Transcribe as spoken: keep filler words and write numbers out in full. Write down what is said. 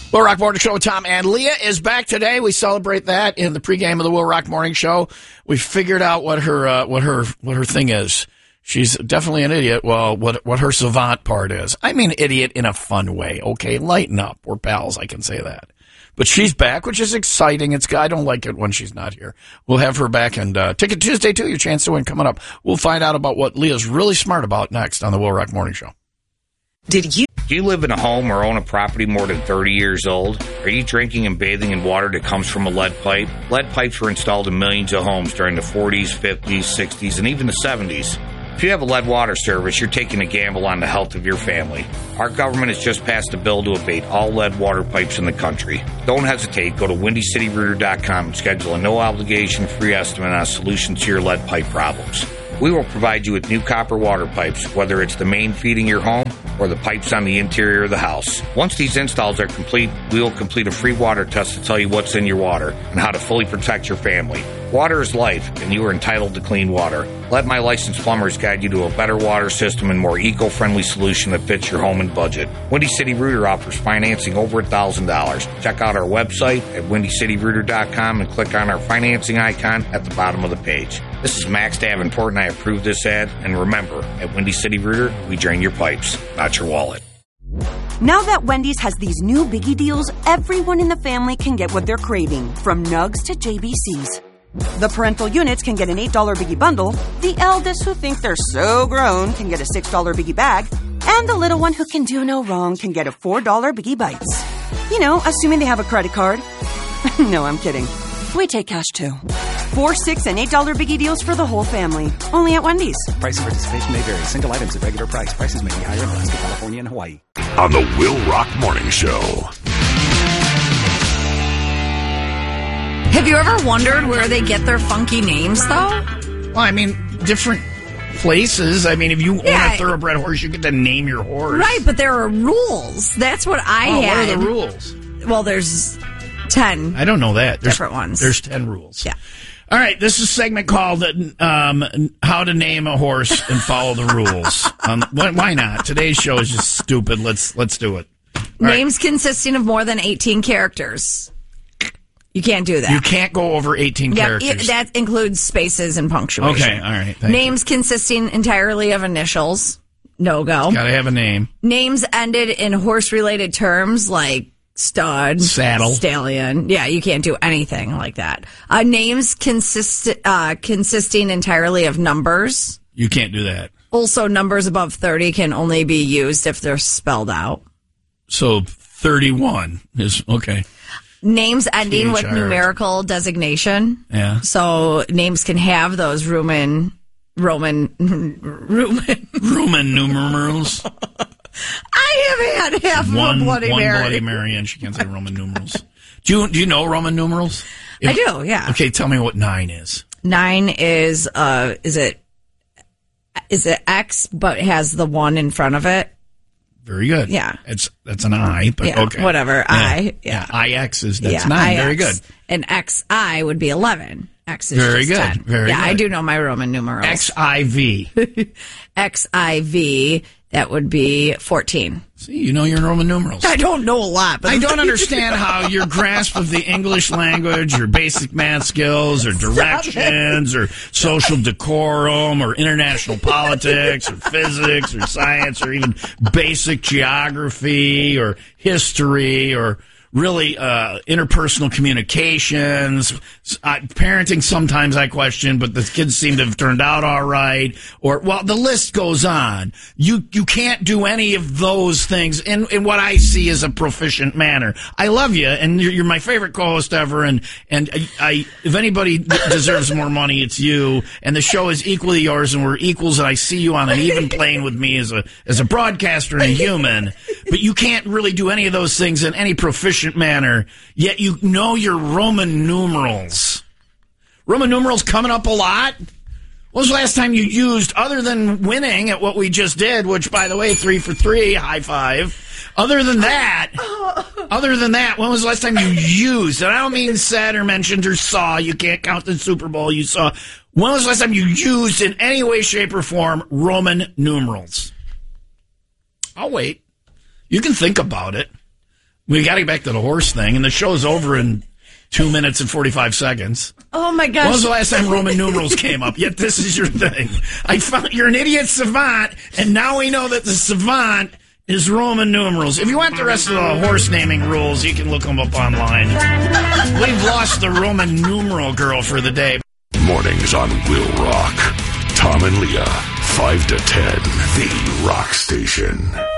Will Rock Morning Show with Tom and Leah is back today. We celebrate that in the pregame of the Will Rock Morning Show. We figured out what her uh, what her what her thing is. She's definitely an idiot. Well, what what her savant part is. I mean, idiot in a fun way. Okay, lighten up. We're pals. I can say that. But she's back, which is exciting. It's I don't like it when she's not here. We'll have her back, and uh, Ticket Tuesday too. Your chance to win coming up. We'll find out about what Leah's really smart about next on the Will Rock Morning Show. Did you? Do you live in a home or own a property more than thirty years old? Are you drinking and bathing in water that comes from a lead pipe? Lead pipes were installed in millions of homes during the forties, fifties, sixties, and even the seventies. If you have a lead water service, you're taking a gamble on the health of your family. Our government has just passed a bill to abate all lead water pipes in the country. Don't hesitate. Go to windy city rooter dot com and schedule a no-obligation free estimate on a solution to your lead pipe problems. We will provide you with new copper water pipes, whether it's the main feeding your home or the pipes on the interior of the house. Once these installs are complete, we will complete a free water test to tell you what's in your water and how to fully protect your family. Water is life, and you are entitled to clean water. Let my licensed plumbers guide you to a better water system and more eco-friendly solution that fits your home and budget. Windy City Rooter offers financing over one thousand dollars. Check out our website at windy city rooter dot com and click on our financing icon at the bottom of the page. This is Max Davenport, and I approve this ad. And remember, at Windy City Rooter, we drain your pipes, not your wallet. Now that Wendy's has these new biggie deals, everyone in the family can get what they're craving, from nugs to J B Cs. The parental units can get an eight dollar biggie bundle, the eldest who think they're so grown can get a six dollar biggie bag, and the little one who can do no wrong can get a four dollar biggie bites. You know, assuming they have a credit card. No, I'm kidding. We take cash too. Four, six, and eight dollar biggie deals for the whole family. Only at Wendy's. Price and participation may vary. Single items at regular price. Prices may be higher in Alaska, California, and Hawaii. On the Will Rock Morning Show. Have you ever wondered where they get their funky names, though? Well, I mean, different places. I mean, if you Yeah. own a thoroughbred horse, you get to name your horse. Right, but there are rules. That's what I Oh, had. what are the rules? Well, there's ten. I don't know that. There's, Different ones. There's ten rules. Yeah. All right, this is a segment called um, How to Name a Horse and Follow the Rules. Um, why, why not? Today's show is just stupid. Let's let's do it. All Names right. consisting of more than eighteen characters. You can't do that. You can't go over eighteen yeah, characters. it, that includes spaces and punctuation. Okay, all right. Thank Names consisting entirely of initials. No go. Got to have a name. Names ended in horse-related terms like stud, Saddle. stallion. Yeah, you can't do anything like that. Uh, names consist uh, consisting entirely of numbers. You can't do that. Also, numbers above thirty can only be used if they're spelled out. So thirty-one is okay. Names ending with T H R. numerical designation. Yeah. So names can have those Roman, Roman, Roman, Roman numerals. I have had half one of a Bloody one Mary. Bloody Mary, and she can't say Roman numerals. Do you do you know Roman numerals? I do, yeah. Okay, tell me what nine is. Nine is uh, is it is it X, but has the one in front of it? Very good. Yeah. It's that's an I, but Yeah, okay. whatever. I, yeah. I X is that's yeah, nine. I X. Very good. And X I would be eleven. X is Very just good. ten. Very yeah, good. I do know my Roman numerals. X I V. X I V, that would be fourteen. See, you know your Roman numerals. I don't know a lot, but I don't understand how your grasp of the English language, your basic math skills, or directions, or social decorum, or international politics, or physics, or science, or even basic geography, or history, or really uh, interpersonal communications. Uh, parenting, sometimes I question, but the kids seem to have turned out all right. Or, well, the list goes on. You you can't do any of those things in, in what I see as a proficient manner. I love you, and you're, you're my favorite co-host ever, and, and I, I if anybody deserves more money, it's you. And the show is equally yours, and we're equals, and I see you on an even plane with me as a as a broadcaster and a human. But you can't really do any of those things in any proficient manner, yet you know your Roman numerals. Roman numerals coming up a lot. When was the last time you used, other than winning at what we just did, which, by the way, three for three, high five. Other than that, other than that, when was the last time you used, and I don't mean said or mentioned or saw, you can't count the Super Bowl you saw. When was the last time you used in any way, shape, or form Roman numerals? I'll wait. You can think about it. We got to get back to the horse thing, and the show's over in two minutes and forty-five seconds. Oh, my gosh. When was the last time Roman numerals came up? Yet this is your thing. I found you're an idiot savant, and now we know that the savant is Roman numerals. If you want the rest of the horse naming rules, you can look them up online. We've lost the Roman numeral girl for the day. Mornings on Will Rock. Tom and Leah, five to ten, the Rock Station.